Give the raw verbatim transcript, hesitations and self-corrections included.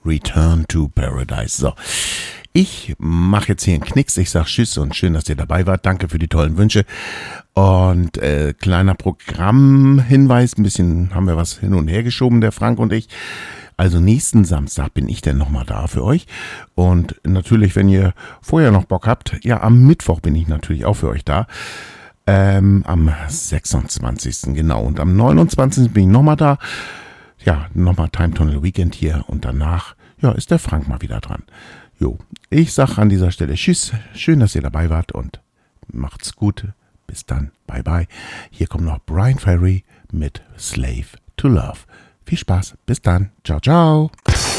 Return to Paradise. So, ich mache jetzt hier einen Knicks. Ich sage Tschüss und schön, dass ihr dabei wart. Danke für die tollen Wünsche. Und äh, kleiner Programmhinweis, ein bisschen haben wir was hin und her geschoben, der Frank und ich. Also nächsten Samstag bin ich dann nochmal da für euch. Und natürlich, wenn ihr vorher noch Bock habt, ja, am Mittwoch bin ich natürlich auch für euch da. Ähm, am sechsundzwanzigsten genau. Und am neunundzwanzigsten bin ich nochmal da. Ja, nochmal Time Tunnel Weekend hier. Und danach, ja, ist der Frank mal wieder dran. Jo, ich sag an dieser Stelle Tschüss. Schön, dass ihr dabei wart und macht's gut. Bis dann. Bye, bye. Hier kommt noch Bryan Ferry mit Slave to Love. Viel Spaß. Bis dann. Ciao, ciao.